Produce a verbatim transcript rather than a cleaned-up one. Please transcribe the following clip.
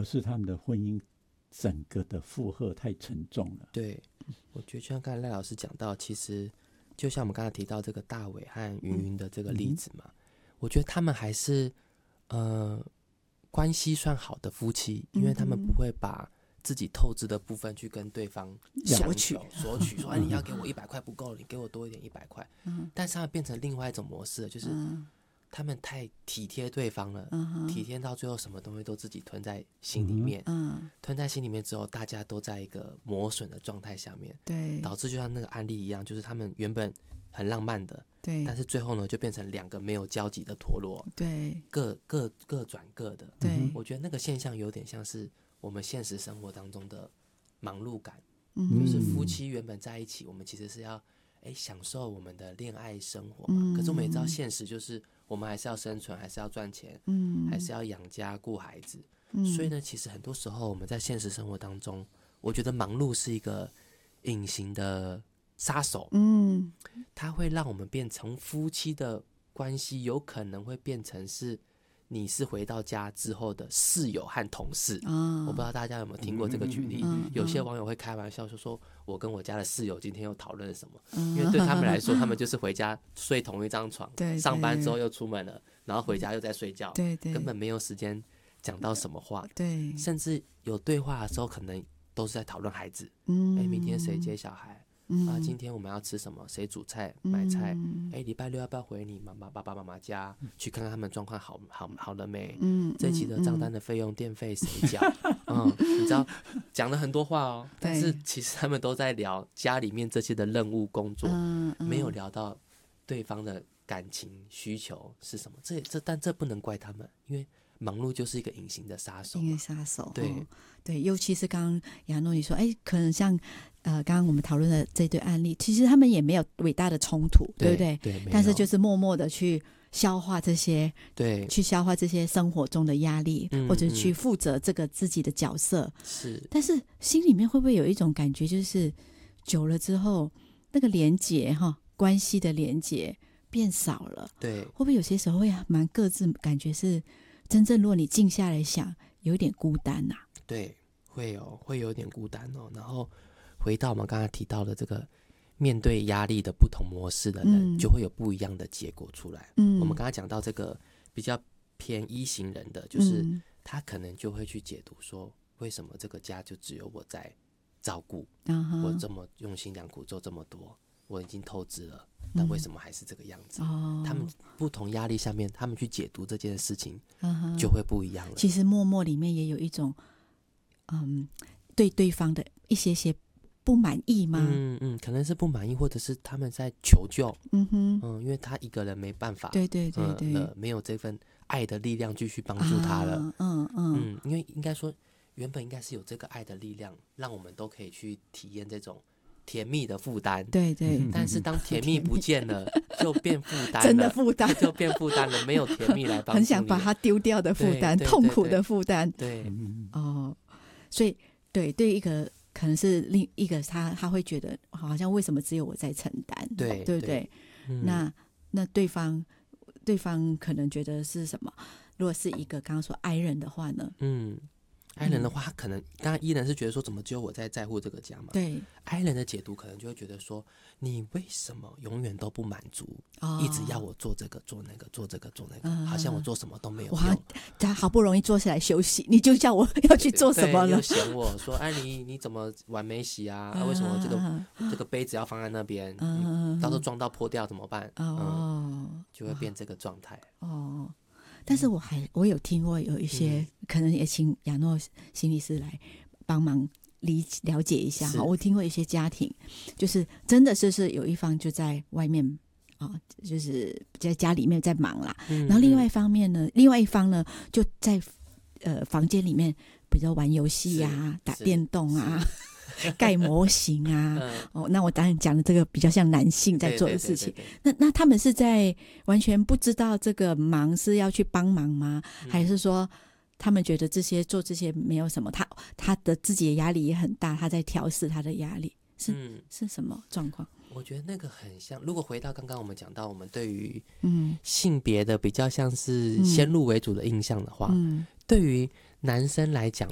而是他们的婚姻整个的负荷太沉重了。 对，我觉得就像刚才赖老师讲到，其实就像我们刚才提到这个大伟和云云的这个例子嘛，嗯、我觉得他们还是呃关系算好的夫妻，因为他们不会把自己透支的部分去跟对方索取，索取说，哎，你要给我一百块不够，你给我多一点一百块。嗯，但是他们变成另外一种模式，就是他们太体贴对方了，嗯、体贴到最后什么东西都自己吞在心里面，嗯，吞在心里面之后，大家都在一个磨损的状态下面，对，导致就像那个案例一样，就是他们原本很浪漫的，对，但是最后呢，就变成两个没有交集的陀螺，对，各各各转各的，对，我觉得那个现象有点像是我们现实生活当中的忙碌感，嗯、就是夫妻原本在一起，我们其实是要哎享受我们的恋爱生活嘛，嗯、可是我们也知道现实就是我们还是要生存，还是要赚钱，嗯、还是要养家顾孩子，嗯、所以呢，其实很多时候我们在现实生活当中，我觉得忙碌是一个隐形的杀手，嗯，它会让我们变成夫妻的关系，有可能会变成是你是回到家之后的室友和同事，哦、我不知道大家有没有听过这个举例，嗯、有些网友会开玩笑说说我跟我家的室友今天又讨论了什么，嗯、因为对他们来说他们就是回家睡同一张床，对，上班之后又出门了，然后回家又在睡觉，对对，根本没有时间讲到什么话，对，甚至有对话的时候可能都是在讨论孩子，嗯，哎，明天谁接小孩，嗯、啊，今天我们要吃什么？谁煮菜、买菜？哎、嗯，礼拜六要不要回你妈妈、爸爸妈妈家、嗯、去看看他们状况好好好了没？嗯，这期的账单的费用、嗯、电费谁缴？嗯，你知道讲了很多话哦，但是其实他们都在聊家里面这些的任务工作，嗯嗯、没有聊到对方的感情需求是什么。这这但这不能怪他们，因为忙碌就是一个隐形的杀手， 隐形杀手， 对、 哦、对，尤其是刚刚亚诺你说，哎，可能像呃刚刚我们讨论的这对案例，其实他们也没有伟大的冲突， 对, 对不对？对，但是就是默默的去消化这些，对，去消化这些生活中的压力，嗯、或者去负责这个自己的角色，是、嗯。但是心里面会不会有一种感觉，就是久了之后，那个连结哈，关系的连结变少了？对，会不会有些时候会蛮各自感觉是？真正如果你静下来想，有点孤单啊。 对，会有会有点孤单哦。然后回到我们刚才提到的这个面对压力的不同模式的人，嗯、就会有不一样的结果出来。嗯，我们刚才讲到这个比较偏一型人的，就是他可能就会去解读说，为什么这个家就只有我在照顾，嗯、我这么用心良苦做这么多，我已经透支了。但为什么还是这个样子？嗯、他们不同压力下面，他们去解读这件事情，就会不一样了。 其实默默里面也有一种，嗯，对对方的一些些不满意吗？ 嗯嗯，可能是不满意，或者是他们在求救。嗯哼，嗯，因为他一个人没办法， 对对对对， 呃，没有这份爱的力量继续帮助他了。啊、嗯嗯嗯，因为应该说，原本应该是有这个爱的力量，让我们都可以去体验这种甜蜜的负担，对对，但是当甜蜜不见了，就变负担了， 真的负担就变负担了，没有甜蜜来帮助你， 很想把它丢掉的负担，痛苦的负担， 对， 哦，所以对对一个可能是另一个他他会觉得好像为什么只有我在承担，对对不对？对嗯、那那对方对方可能觉得是什么？如果是一个刚刚说爱人的话呢？嗯。 爱人的话，他可能当然依然是觉得说，怎么只有我在在乎这个家嘛？对，爱人的解读可能就会觉得说，你为什么永远都不满足，哦、一直要我做这个做那个做这个做那个，嗯、好像我做什么都没有用。 哇，他好不容易坐下来休息，你就叫我要去做什么了？ 又嫌我说，哎，你你怎么碗没洗啊？啊为什么这个、啊、这个杯子要放在那边？嗯、到时候撞到破掉怎么办？哦、嗯，就会变这个状态。哦。 但是我还我有听过有一些、嗯、可能也请亚诺心理师来帮忙理了解一下哈。我听过一些家庭，就是真的是是有一方就在外面啊、哦，就是在家里面在忙啦，嗯、然后另外一方面呢，另外一方呢就在呃房间里面，比如说玩游戏啊、打电动啊。盖模型啊、嗯哦，那我当然讲的这个比较像男性在做的事情。对对对对对那那他们是在完全不知道这个忙是要去帮忙吗？嗯、还是说他们觉得这些做这些没有什么？他他的自己的压力也很大，他在调试他的压力，是、嗯、是什么状况？ 我觉得那个很像，如果回到刚刚我们讲到我们对于嗯性别的比较像是先入为主的印象的话，嗯、对于男生来讲，